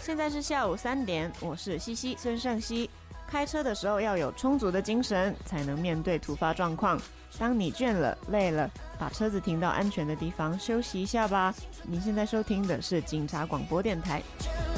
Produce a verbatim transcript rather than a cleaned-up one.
现在是下午三点，我是西西孙胜熙。开车的时候要有充足的精神，才能面对突发状况。当你倦了、累了，把车子停到安全的地方休息一下吧。您现在收听的是警察广播电台。